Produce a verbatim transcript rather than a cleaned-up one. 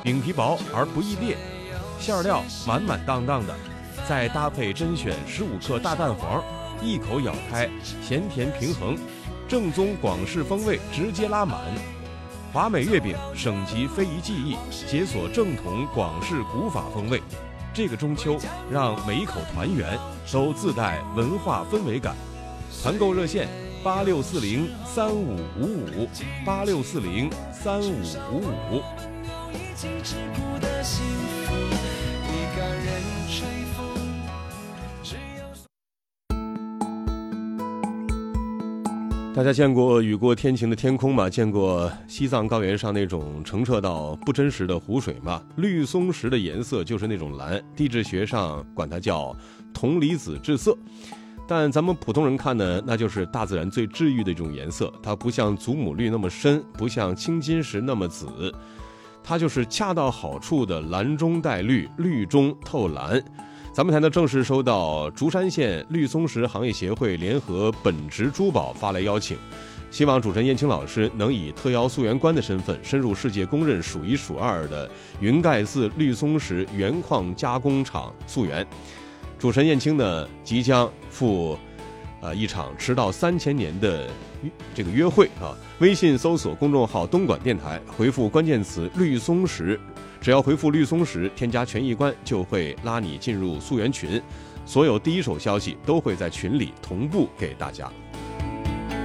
饼皮薄而不易裂，馅料满满当当的，再搭配甄选十五克大蛋黄，一口咬开，咸甜平衡，正宗广式风味直接拉满。华美月饼省级非遗技艺，解锁正统广式古法风味。这个中秋，让每一口团圆都自带文化氛围感。团购热线：八六四零三五五五，八六四零三五五五。大家见过雨过天晴的天空吗？见过西藏高原上那种澄澈到不真实的湖水吗？绿松石的颜色就是那种蓝，地质学上管它叫铜离子质色。但咱们普通人看呢，那就是大自然最治愈的一种颜色。它不像祖母绿那么深，不像青金石那么紫，它就是恰到好处的蓝中带绿，绿中透蓝。咱们台呢正式收到竹山县绿松石行业协会联合本职珠宝发来邀请，希望主持人燕青老师能以特邀溯源官的身份，深入世界公认数一数二的云盖寺绿松石原矿加工厂溯源。主持人燕青呢即将赴呃一场迟到三千年的这个约会啊！微信搜索公众号东莞电台，回复关键词绿松石，只要回复绿松石，添加权益官就会拉你进入溯源群，所有第一手消息都会在群里同步给大家。